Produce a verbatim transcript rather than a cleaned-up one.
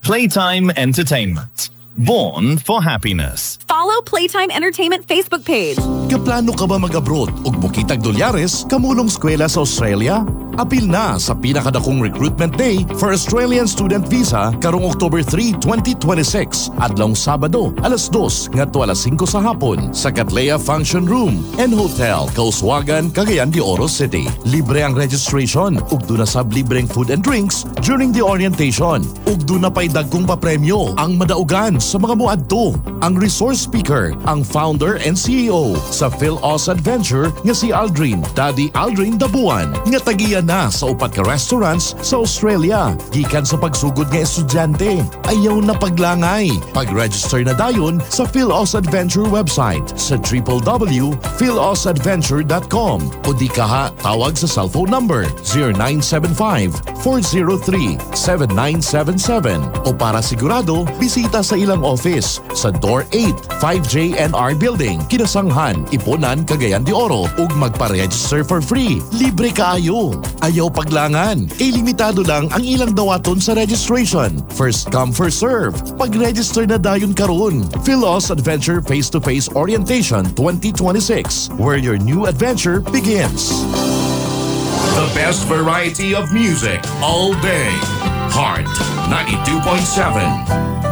Playtime Entertainment. Born for happiness. Follow Playtime Entertainment Facebook page. Kaplano ka ba mag-abroad ug mukitag dolyares kamulong eskwela sa Australia? Apil na sa pinakadakong recruitment day for Australian student visa karong October three, twenty twenty-six, adlong Sabado, alas dos ngadto alas singko sa hapon sa Cattleya Function Room and Hotel, Kauswagan, Cagayan de Oro City. Libre ang registration ug duna sab libreng food and drinks during the orientation. Ug duna pay dagkong papremyo ang madaugan sa mga muadto. Ang resource speaker, ang founder and C E O sa PhilAus Adventure nga si Aldrin, Daddy Aldrin Dabuan, nga tagiya na sa upat ka restaurants sa Australia. Gikan sa pagsugod nga estudyante, ayaw na paglangay. Pag-register na dayon sa PhilAus Adventure website sa w w w dot philaus adventure dot com o di kaha tawag sa cellphone number zero nine seven five, four zero three, seven nine seven seven o para sigurado, bisita sa ilang office sa Door eight, five J N R Building, Kinasanghan, Iponan, Cagayan de Oro ug magpa-register for free. Libre kaayo. Ayaw paglangan. Kay limitado lang ang ilang dawaton sa registration. First come, first serve. Pag-register na dayon karon. PhilAus Adventure Face-to-Face Orientation twenty twenty-six, where your new adventure begins. The best variety of music all day. Heart ninety-two point seven.